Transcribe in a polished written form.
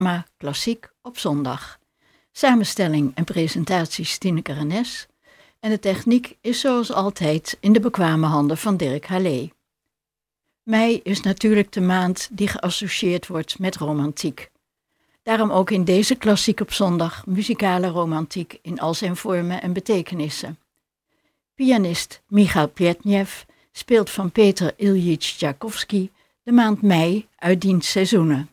programma Klassiek op zondag. Samenstelling en presentatie Tineke Rennes. En de techniek is zoals altijd in de bekwame handen van Dirk Hallé. Mei is natuurlijk de maand die geassocieerd wordt met romantiek. Daarom ook in deze Klassiek op zondag muzikale romantiek in al zijn vormen en betekenissen. Pianist Michal Pletnev speelt van Peter Iljitsch Tchaikovsky de maand mei uit diens seizoenen.